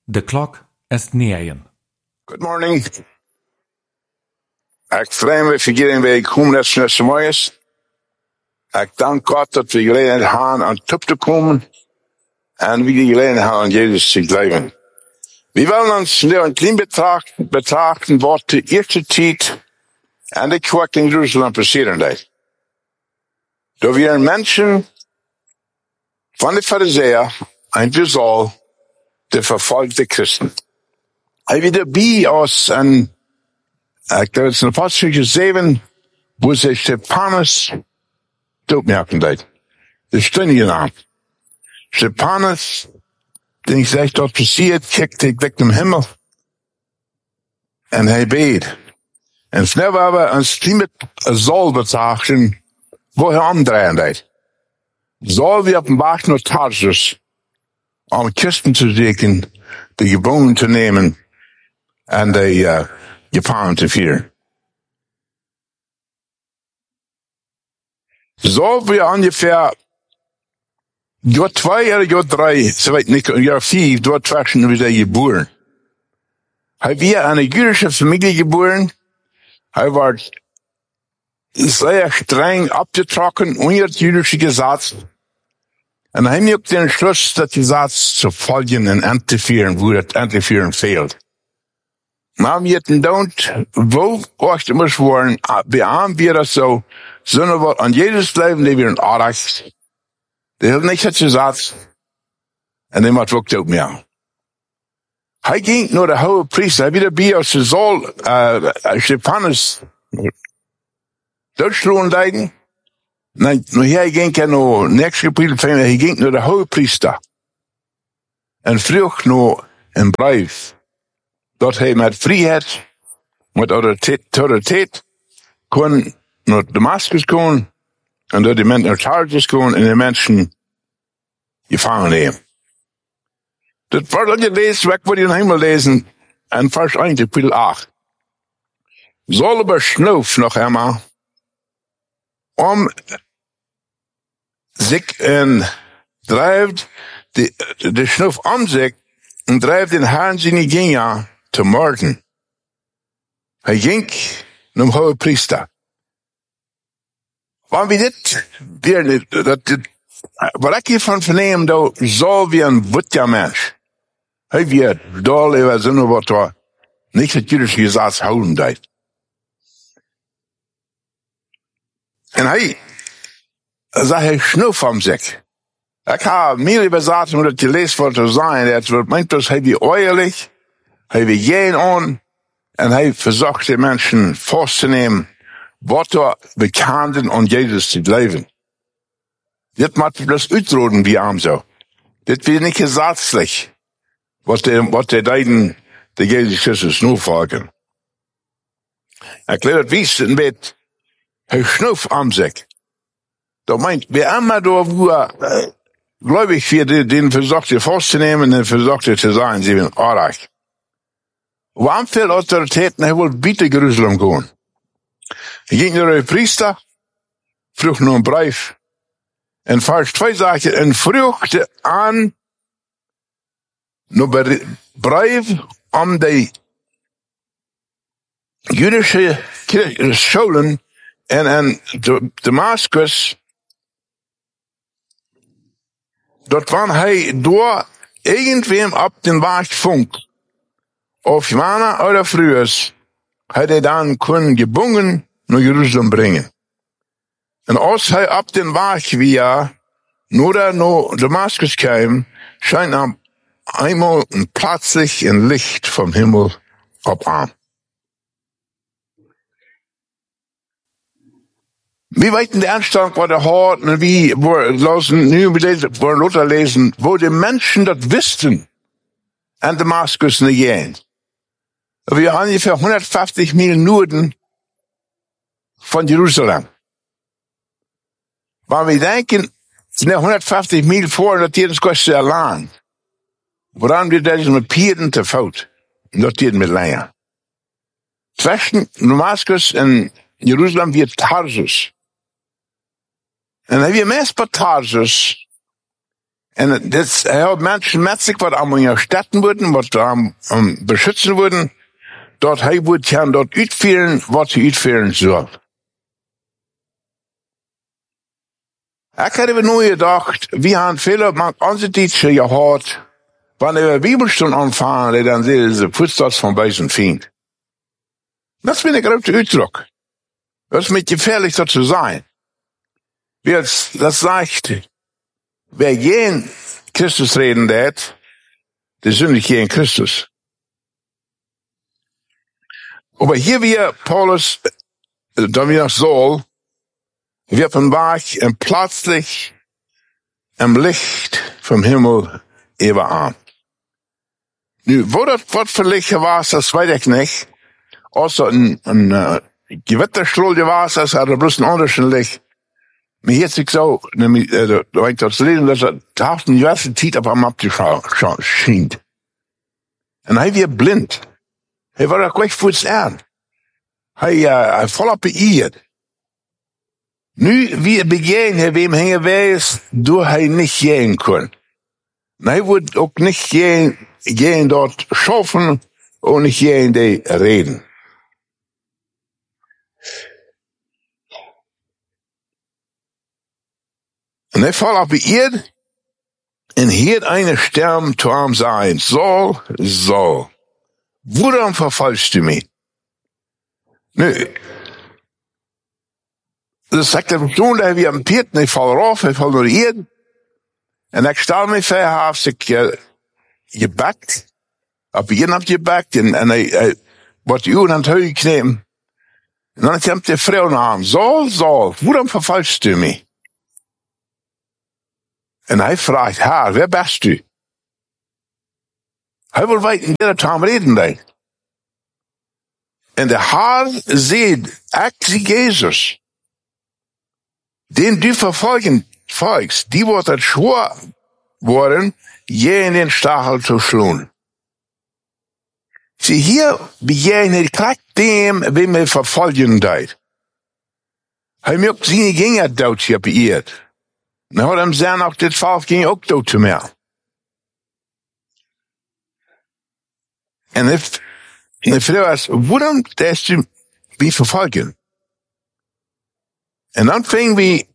De klok is 9. Good morning. Ik vreem we vergeten bij komende net zo mooi is. Ik dank God dat we gelegenheid hebben aan top te komen. En we die gelegenheid hebben aan Jezus te geloven. We willen ons een klein betrachten wat de eerste tijd en de kerk in Jeruzalem passeren deed. Door weer mensen van de Farizeeën en de Saul, de vervolgde christen. Hij weer erbij als een ik geloof het is in Apostelgeschichte 7, wo ze Stefanus doodmerken deed. De stundige naam. Stefanus, den zegt dat passiert, kijkt hij blik naar hemel. En hij beet. En snel waren we een slimme Saul betrachten, wo hij omdraaien deed. Saul weer op een weg naar Tarsus, om christen te zoeken, de gebonden te nemen en de gevangen te vieren. Zo weer ongeveer jaar 2 of jaar 3, zo weet ik niet, jaar 4, dort waren we daar geboren. Hij werd aan een Jüdische familie geboren. Hij werd zeer streng abgetrokken onder het Jüdische Gesetz. En hij maakte den Schluss, dat Gesetz zu folgen en aan te vieren, wo het aan te vieren fehlt. Maar we het don't, wo ocht moest worden, beamen we dat zo, zullen we aan Jezus leven, die weer een aardig. Die heeft niks het Gesetz. En die maakt ook ook meer. Hij ging naar de hoge priester, hij werd bij als de Saul, Stefanus, doodsloon leiden. Nee, hij ging naar niks gepriegeld, hij ging naar de hoge priester. En vroeg naar een brief. Dat hij met vrijheid, met autoriteit, kon naar Damascus komen. En dat de mensen naar Tarsus komen en de mensen gevangen nemen. Dat wordt je leest, wat we in de hemel lezen, en vers 1, kapitel 8. Saul besnoof nog eenmaal, om zich en drijft de snoof om zich, en drijft den Herrn zijn gingen te moorden. Hij ging naar de hoge priester. Want wie dit weer, wat ik hiervan verneem, dat Saul weer een witja mens. Hij weer dol over zinnen wat er niet het Jüdische Gesetz houden deed. En hij zei hij snoof om zich. Ik heb meer bezat om dat je leest wat te zijn. Het wordt meint dus hij weer oorlijk, hij weer geen aan, en hij verzocht de mensen vast te nemen, wat er bekenden aan Jezus te leven. Dit moet dus uitroden wie hem zo. Dit weer niet gesetzlich, wat de deiden de Jezus Christus nu volgen. Ik leer het wies een beetje, hij snoof om zich. Dat meint, wie immer door wo gläubig wird, den versucht ihr festzunehmen, den versucht ihr zu sein, sie werden arg. Waarom veel autoriteiten, hij wil bieten Jeruzalem gaan. Hij ging naar de priester, vroeg naar een brief, en vers 2 zegt hij, en vroeg aan, naar brief, om de Jüdische scholen en Damascus, dat wanneer hij door irgendwem op den weg vond, of Jana oder frühers, had hij dan kunnen gebonden naar Jeruzalem brengen. En als hij op den weg weer naar Damascus kwam, schijnt hem eenmaal een plötzlich een licht vom Himmel op aan. Wie weten de aanstand wat er hoort, en wie lozen nu voor Luther lezen, wo de mensen dat wisten, aan Damascus negeren. We hebben ongeveer 150 mijl noorden van Jeruzalem. Maar we denken, het is 150 mijl voor, dat is kost zeer lang. Waarom dit is met pieren te fout, dat is met leien. Tussen Damascus en Jeruzalem weer Tarsus. En hij weer meest bij Tarsus, En das, Menschen met sich, wat am erstatten würden, wat am beschützen würden, dort hij wordt gaan dort uitvielen, wat ze uitvielen soll. Ik had even nu gedacht, wir haben viele, man ansichtliche gehört, wenn wir Bibelstunde anfangen, dann sehen sie Fußsatz von bösen Feind. Das bin ich große Ausdruck. Das ist mit gefährlich, so zu sein. Das sagt, wer gegen Christus reden wird, der sündigt gegen Christus. Aber hier wir Paulus, da wir Saul, wir offenbart und plötzlich im Licht vom Himmel überarmt. Nu, wo das Wort für Licht war, das weiß ich nicht. Außer ein Gewitterstrahl war, das hat bloß ein anderes Licht. Mir jetzt ich so, nämlich, da ich das lesen, dass er tausend Jahre Zeit auf einmal schien. Und er war blind. Er war auch gleich vor Ern. Er voll beirrt. Nu, wie begehen, wem hängen weiß, du er nicht gehen können. Er wird auch nicht gehen dort schaffen und nicht gehen die reden. Und er voll beirrt, und hier eine Stimme zu ihm sein, Saul, Saul, woran verfolgst du mich? Nö. Das sagt er toen, dat we am Piet, ik val eraf, ik val naar de Erde. En ik stel me voor, heb ik gebakt. Op de Erde heb je gebakt, en hij wordt uren aan het huis geknepen. En dan komt de vrouw naar hem, Saul, waarom vervolgst du mich? En hij vraagt haar, wer bist du? Hij wil weten, wie er aan reden deed. En de haar ziet, ik zie Jezus. Den du folgst, die wordt het schwor worden, je in den Stachel zu schlun. Zie, hier begegnet gleich dem, wem er verfolgen deed. Hij mögt seine Gänger dood beirrt. En hij had hem zijn ook dit Volk ging ook dood te meer. En de vrouw was, waarom darfst du mich verfolgen? En dan fingen we,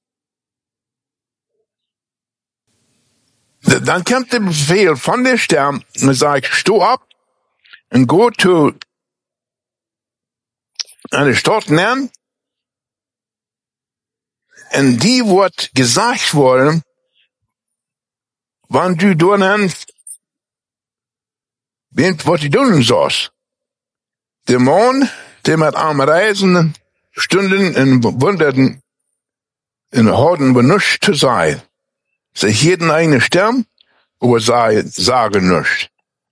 dan komt de bevel van de stem, en sagt, sto op, en go to, aan de stad nemen, en die wordt gezegd worden, wanneer du doen hebt, bent wat je doen zoals. De man, die met arme reizenden, Stunden in Wunderten in Horden benutzt zu sein. Sie hielten eine Stimme, aber sagen nichts.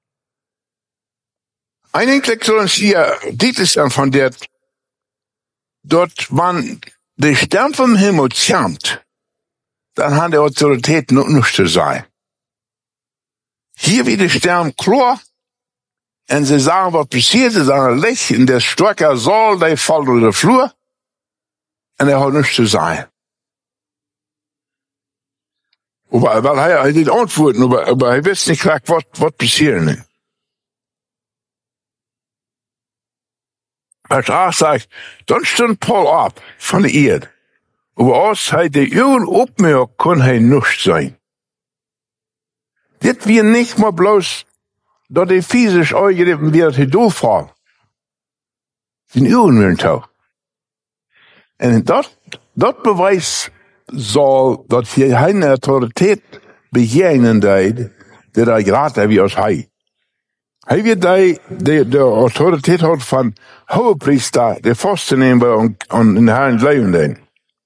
Eigentlich sollen sie ja dieses dann von der, dort, wann die Stimme vom Himmel kommt, dann hat die Autorität noch nichts zu sein. Hier wird die Stimme klar, und sie sagen, was passiert, sie sagen, Licht in der Stärke soll, der fällt über den Flur, und er hat nichts zu sein. Weil er nicht antworten, aber er weiß nicht gleich, was passiert. Als er sagt, dann stund Paul ab von der Erde. Aber aus hat der Jungen opmerkt, kann er nichts sein. Das wir nicht mal bloß dat die physisch eingegriffen wird, die durchfallen. Den Uhren werden tau. Und dat beweist soll, dat hier keine Autorität begegnen deed, der da gerade wie aus Hei. Hei wird die Autorität hat von Hohepriester, der Pfosten nehmen und in den Herrn leben den.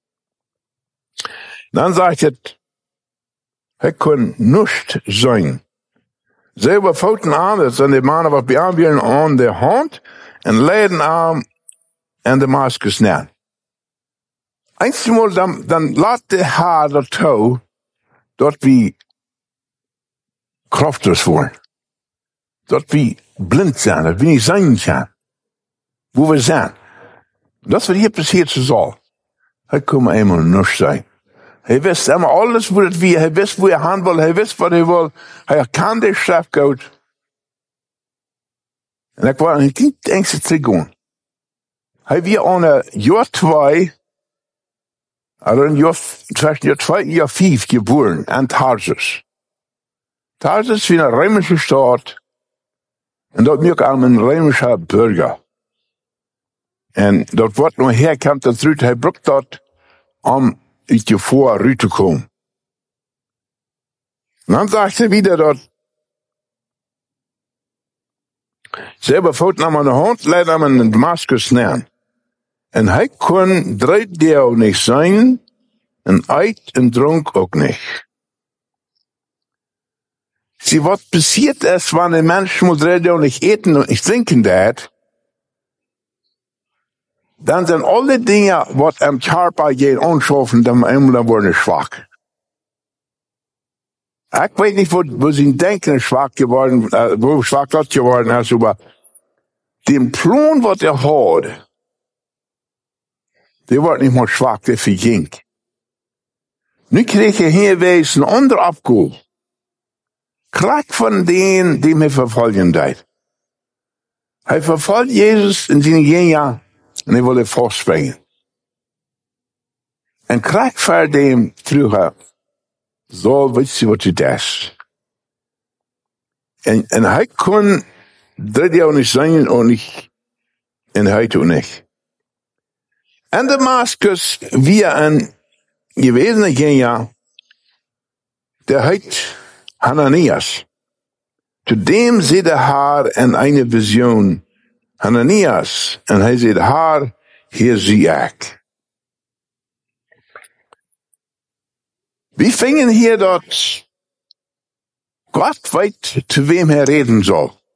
Dann sagt er kann nicht sein. Selber fouten aan, dat zijn de mannen wat beaanbieden aan de hand, en leiden aan en Damaskus neer. Einstmal dan laat de haar dat toe, dat we kraftlos worden. Dat we blind zijn, dat we niet zijn gaan. Wo we zijn. Dat wat hier passiert zal. Hij kan eenmaal niks zijn. Hij wist helemaal alles hoe het wie. Hij wist hoe hij handelde. Hij wist wat hij wil. Hij herkende strafgoed. En ik was een kind engste teruggaan. Hij was aan een jaar 2, zwischen jaar 2 en jaar 5 geboren in Tarsus. Tarsus is een Römische staat. En dat nu ook aan een Römische burger. En dat wordt nog herkomt dat eruit. Hij brukt dat om uit je voor uit te komen. En dan zegt hij weer dat ze hebben voet naar de hand, leidden hem in Damascus neer. En hij kon 3 dagen niet zijn, en eet en dronk ook niet. Zie, wat passiert is, wanneer mensen moet 3 dagen niet eten en niet drinken dat, dan zijn alle dingen wat hem körper gaan anschaffen, dan worden zwak. Ik weet niet wo zijn denken zwak geworden, wo zwak dat geworden is, maar die plan wat had, die wordt niet meer zwak, die verging. Nu kreeg je hierwees een andere afkoel. Krak van deen die mij vervolgen deed. Hij vervolgt Jezus in zijn jaar en hij wilde voortspringen. En krak voor dem terug. Zo weet je wat je doet. En hij kon 3 dagen niet zijn en hij toen niet. En Damascus, wie een gewezen jaar, der heet Hananias. Zudem zei de Haar in een visioen, Hananias, en hij zei de Haar, hier zie ik. We vingen hier dat God weet te wem hij reden zal.